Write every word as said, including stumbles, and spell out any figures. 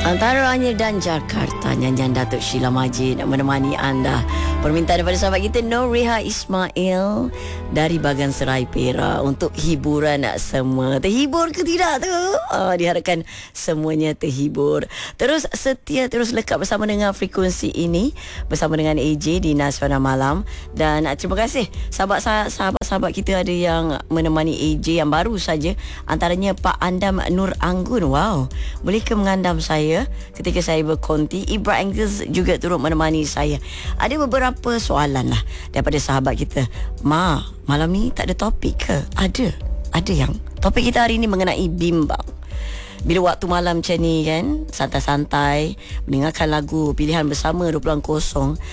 Antaranya dan Jakarta, nyanyian Datuk Sheila Majid menemani anda. Permintaan daripada sahabat kita Nuriha Ismail dari Bagan Serai Perak untuk hiburan semua. Terhibur ke tidak tu? Oh, diharapkan semuanya terhibur. Terus setia, terus lekat bersama dengan frekuensi ini, bersama dengan A J di Naswana Malam. Dan terima kasih sahabat-sahabat kita ada yang menemani A J yang baru saja. Antaranya Pak Andam Nur Anggun. Wow, boleh ke mengandam saya ketika saya berkonti? Ibra Angus juga turut menemani saya. Ada beberapa soalan lah daripada sahabat kita. Ma, malam ni tak ada topik ke? Ada. Ada yang topik kita hari ni mengenai bimbang. Bila waktu malam macam ni kan, santai-santai mendengarkan lagu pilihan bersama dua puluh kosong,